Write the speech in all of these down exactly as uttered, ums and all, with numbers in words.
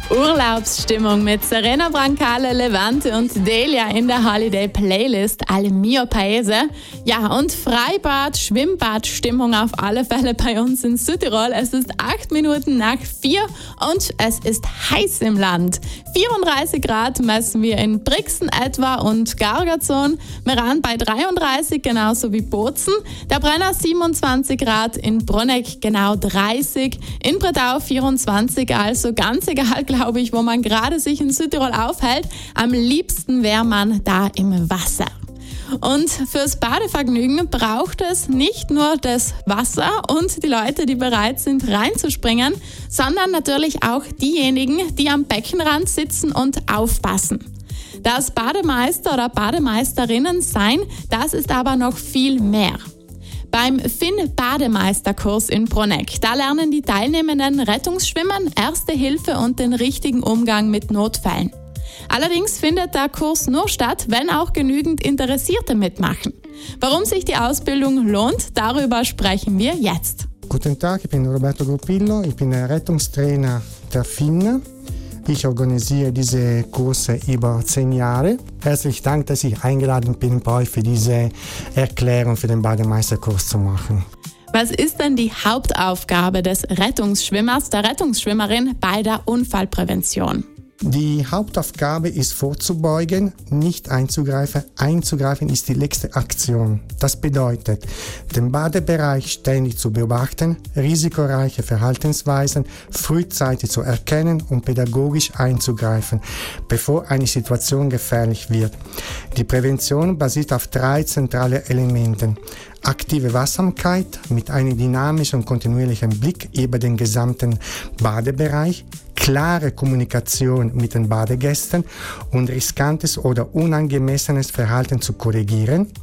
Urlaubsstimmung mit Serena Brancale, Levante und Delia in der Holiday Playlist Al Mio Paese. Ja, und Freibad, Schwimmbadstimmung auf alle Fälle bei uns in Südtirol. Es ist acht Minuten nach vier und es ist heiß im Land. vierunddreißig Grad messen wir in Brixen etwa und Gargazon, Meran bei dreiunddreißig, genauso wie Bozen. Der Brenner siebenundzwanzig Grad, in Bruneck genau dreißig, in Bredau vierundzwanzig, also ganz egal, glaube ich, wo man gerade sich in Südtirol aufhält. Am liebsten wäre man da im Wasser. Und fürs Badevergnügen braucht es nicht nur das Wasser und die Leute, die bereit sind reinzuspringen, sondern natürlich auch diejenigen, die am Beckenrand sitzen und aufpassen. Das Bademeister oder Bademeisterinnen sein, das ist aber noch viel mehr. Beim Finn-Bademeisterkurs in Bruneck, da lernen die Teilnehmenden Rettungsschwimmen, Erste Hilfe und den richtigen Umgang mit Notfällen. Allerdings findet der Kurs nur statt, wenn auch genügend Interessierte mitmachen. Warum sich die Ausbildung lohnt, darüber sprechen wir jetzt. Guten Tag, ich bin Roberto Gruppillo, ich bin der Rettungstrainer der Finn. Ich organisiere diese Kurse über zehn Jahre. Herzlichen Dank, dass ich eingeladen bin, bei euch für diese Erklärung für den Bademeisterkurs zu machen. Was ist denn die Hauptaufgabe des Rettungsschwimmers, der Rettungsschwimmerin bei der Unfallprävention? Die Hauptaufgabe ist vorzubeugen, nicht einzugreifen. Einzugreifen ist die letzte Aktion. Das bedeutet, den Badebereich ständig zu beobachten, risikoreiche Verhaltensweisen frühzeitig zu erkennen und pädagogisch einzugreifen, bevor eine Situation gefährlich wird. Die Prävention basiert auf drei zentralen Elementen. Aktive Wachsamkeit mit einem dynamischen und kontinuierlichen Blick über den gesamten Badebereich, klare Kommunikation mit den Badegästen und riskantes oder unangemessenes Verhalten zu korrigieren,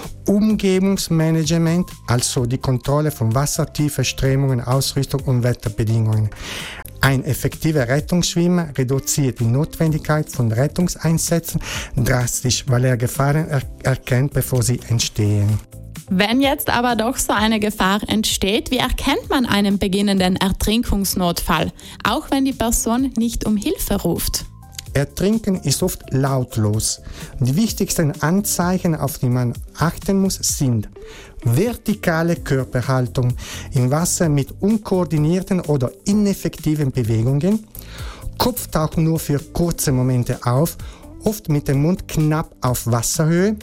Umgebungsmanagement, also die Kontrolle von Wassertiefe, Strömungen, Ausrüstung und Wetterbedingungen. Ein effektiver Rettungsschwimmer reduziert die Notwendigkeit von Rettungseinsätzen drastisch, weil er Gefahren er- erkennt, bevor sie entstehen. Wenn jetzt aber doch so eine Gefahr entsteht, wie erkennt man einen beginnenden Ertrinkungsnotfall, auch wenn die Person nicht um Hilfe ruft? Ertrinken ist oft lautlos. Die wichtigsten Anzeichen, auf die man achten muss, sind vertikale Körperhaltung im Wasser mit unkoordinierten oder ineffektiven Bewegungen, Kopf taucht nur für kurze Momente auf, oft mit dem Mund knapp auf Wasserhöhe,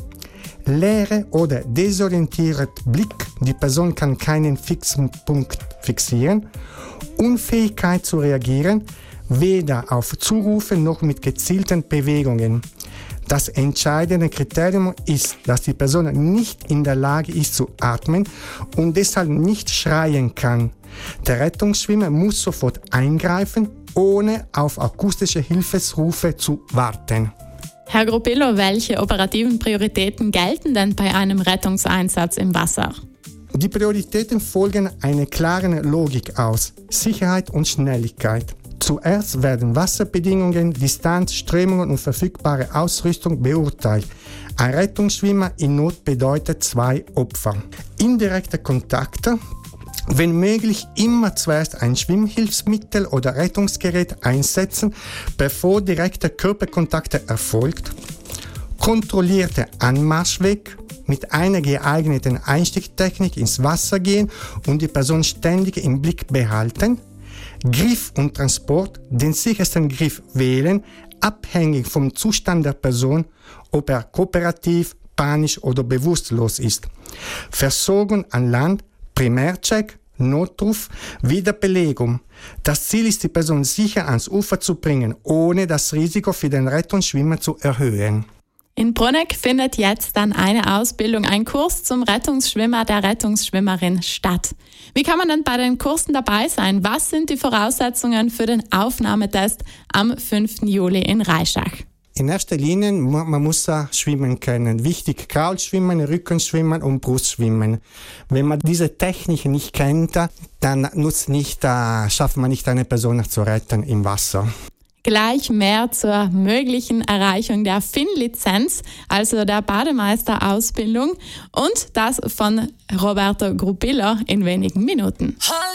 leere oder desorientierte Blick, die Person kann keinen fixen Punkt fixieren, Unfähigkeit zu reagieren, weder auf Zurufe noch mit gezielten Bewegungen. Das entscheidende Kriterium ist, dass die Person nicht in der Lage ist zu atmen und deshalb nicht schreien kann. Der Rettungsschwimmer muss sofort eingreifen, ohne auf akustische Hilfsrufe zu warten. Herr Gruppillo, welche operativen Prioritäten gelten denn bei einem Rettungseinsatz im Wasser? Die Prioritäten folgen einer klaren Logik aus: Sicherheit und Schnelligkeit. Zuerst werden Wasserbedingungen, Distanz, Strömungen und verfügbare Ausrüstung beurteilt. Ein Rettungsschwimmer in Not bedeutet zwei Opfer. Indirekte Kontakte. Wenn möglich, immer zuerst ein Schwimmhilfsmittel oder Rettungsgerät einsetzen, bevor direkter Körperkontakt erfolgt. Kontrollierte Anmarschweg, mit einer geeigneten Einstiegstechnik ins Wasser gehen und die Person ständig im Blick behalten. Griff und Transport, den sichersten Griff wählen, abhängig vom Zustand der Person, ob er kooperativ, panisch oder bewusstlos ist. Versorgung an Land, Primärcheck, Notruf, Wiederbelegung. Das Ziel ist, die Person sicher ans Ufer zu bringen, ohne das Risiko für den Rettungsschwimmer zu erhöhen. In Bruneck findet jetzt dann eine Ausbildung, ein Kurs zum Rettungsschwimmer, der Rettungsschwimmerin statt. Wie kann man denn bei den Kursen dabei sein? Was sind die Voraussetzungen für den Aufnahmetest am fünften Juli in Reischach? In erster Linie, man muss schwimmen können. Wichtig, Kraulschwimmen, Rückenschwimmen und Brustschwimmen. Wenn man diese Technik nicht kennt, dann nutzt nicht, schafft man nicht, eine Person zu retten im Wasser. Gleich mehr zur möglichen Erreichung der Finn-Lizenz, also der Bademeisterausbildung, und das von Roberto Gruppillo in wenigen Minuten.